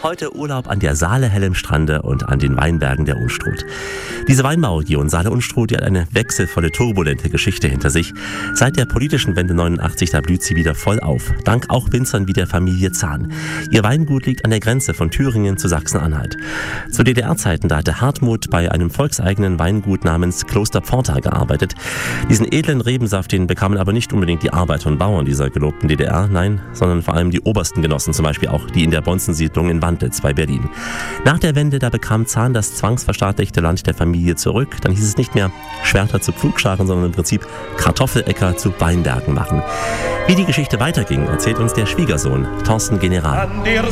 Heute Urlaub an der Saale-Hell im Strande und an den Weinbergen der Unstrut. Diese Weinbauregion Saale-Unstrut, die hat eine wechselvolle, turbulente Geschichte hinter sich. Seit der politischen Wende 89, da blüht sie wieder voll auf. Dank auch Winzern wie der Familie Zahn. Ihr Weingut liegt an der Grenze von Thüringen zu Sachsen-Anhalt. Zu DDR-Zeiten, da hatte Hartmut bei einem volkseigenen Weingut namens Kloster Pforta gearbeitet. Diesen edlen Rebensaft, den bekamen aber nicht unbedingt die Arbeiter und Bauern dieser gelobten DDR, nein, sondern vor allem die obersten Genossen, zum Beispiel auch die in der Bonzensiedlung in Wandlitz bei Berlin. Nach der Wende, da bekam Zahn das zwangsverstaatlichte Land der Familie zurück. Dann hieß es nicht mehr Schwerter zu Pflugscharen, sondern im Prinzip Kartoffeläcker zu Weinbergen machen. Wie die Geschichte weiterging, erzählt uns der Schwiegersohn Thorsten General.